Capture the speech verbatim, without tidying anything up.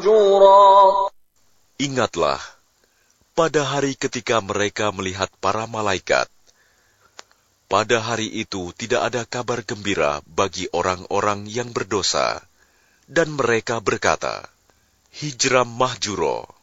Ingatlah, pada hari ketika mereka melihat para malaikat, pada hari itu tidak ada kabar gembira bagi orang-orang yang berdosa, dan mereka berkata, Hijram mahjuro.